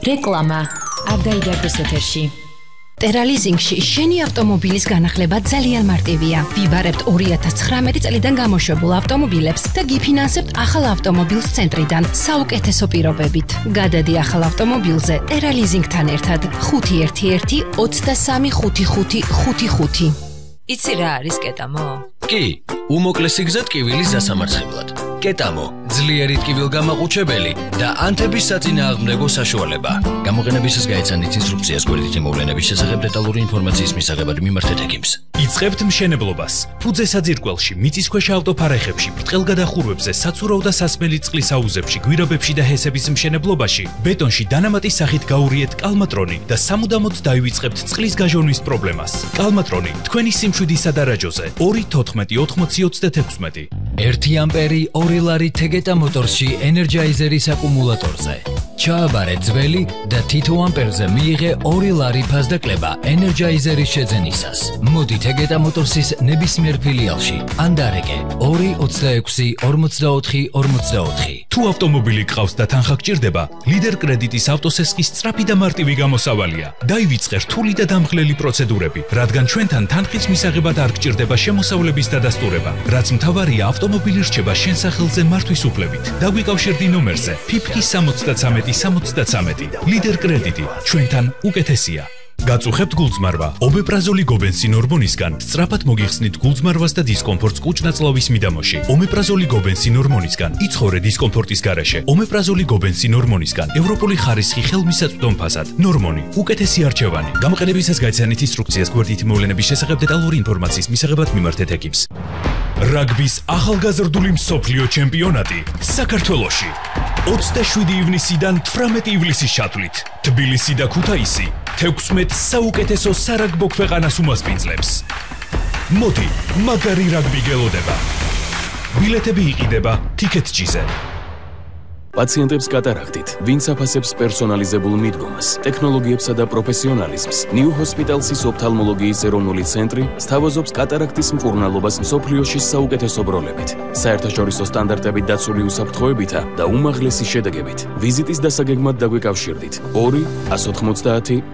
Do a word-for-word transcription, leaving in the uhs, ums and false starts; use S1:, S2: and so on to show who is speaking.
S1: რეკლამა არ დაიდარდეს ეთერში.
S2: ტერალიზინგში შენი ავტომობილის განახლება ძალიან მარტივია. ვიბარებთ ორი ათას ცხრამეტი წლიდან გამოშვებულ ავტომობილებს და გიფინანსებთ ახალ ავტომობილს ცენტრიდან საუკეთესო პირობებით. გადადი ახალ ავტომობილზე ტერალიზინგთან ერთად ხუთი ერთი ერთი ოცდასამი ხუთი ხუთი ხუთი ხუთი.
S1: იცი რა არის კეტამო?
S3: კი, უმოკლესი გზა ტკივილის დასამარცხებლად. კეტამო, ძლიერი ტკივილგამაყუჩებელი და ანთების საწინააღმდეგო საშუალება. გამოყენებისას გაეცანით ინსტრუქციას გვერდითი მოვლენების შესახებ დეტალური ინფორმაციის მისაღებად მიმართეთ ექიმს.
S4: იწყებთ მშენებლობას. ფუძე საძირკველში, მიწისქვეშა ავტოფარეხებში, ბრტყელგადახურვებზე, საცურაო და სასმელი წყლის აუზებში, გვირაბებში და ჰესების მშენებლობაში, ბეტონში დანამატის სახით გაურიეთ კალმატრონი და სამუდამოდ დაივიწყებთ წყლის გაჟონვის პრობლემას. კალმატრონი თქვენი სიმშვიდისა და რაჯოზე ორი თოთხმეტი ოთხმოცი ოცდათექვსმეტი.
S3: ერთი ამპერი ორი ლარი თეგეტა მოტორში ენერჯაიზერის აკუმულატორზე. ჩააბარე ძველი და თითო ამპერზე მიიღე ორი ლარი ფასდაკლება ენერჯაიზერის შეძენისას. მოდი თეგეტა მოტორსის ნებისმიერ ფილიალში. ანდარეკე ორი ოცდაექვსი ორმოცდაოთხი ორმოცდაოთხი.
S4: თუ ავტომობილი გყავს და თანხა გჭირდება, ლიდერ კრედიტის ავტოსესხის სწრაფი და მარტივი გამოსავალია. დაივიწყე რთული და დამღლელი პროცედურები, რადგან ჩვენთან თანხის მისაღებად არ გჭირდება შემოსავლების დადასტურება, რაც მთავარია ავტომობილი რჩება შენ სახელზე მართვის უფლებით. დაგვიკავშირდი ნომერზე ფიფკი სამოცდაცამეტი სამოცდაცამეტი. ლიდერ კრედიტი ჩვენთან უკეთესია. გაწუხებთ გულწმარვა. ომეპრაზოლი გობენსინ ჰორმონისგან სწრაფად მოგიხსნით გულწმარვას და დისკომფორტს კუჭ-ნაწლავის მიდამოში. ომეპრაზოლი გობენსინ ჰორმონისგან იცხოვრე დისკომფორტის გარეშე. ომეპრაზოლი გობენსინ ჰორმონისგან ევროპული ხარისხი ხელმისაწვდომ ფასად. ნორმონი უკეთესი არჩევანი. გამოყენებისას გაიცანით ინსტრუქციას გვერდითი მოვლენების შესახებ დეტალური ინფორმაციის მისაღებად მიმართეთ ექიმს. რაგბის ახალგაზრდული მსოფლიო ჩემპიონატი საქართველოში. ოცდაშვიდი ივნისიდან თვრამეტი ივლისის ჩათვლით. თბილისი და ქუთაისი თექვსმეტ საუკეთესო სარაგბო ქვეყანას უმასპინძლებს. მოდი, მაგარი რაგბი გელოდება. ბილეთები იყიდება TicketJet-ზე.
S5: პაციენტებს კატარაქტით, ვინც აფასებს პერსონალიზებულ მიდგომას, ტექნოლოგიებსა და პროფესიონალიზმს, New Hospital-ის ოფთალმოლოგიის ეროვნული ცენტრი სთავაზობს კატარაქტის მკურნალობას მსოფლიოში საუკეთესო ბროლებით, საერთაშორისო სტანდარტებით დაცული უსაფრთხოებითა და უმაღლესი შედეგებით. ვიზიტის დასაგეგმად დაგვიკავშირდით ორი ათს ოთხმოცდაათი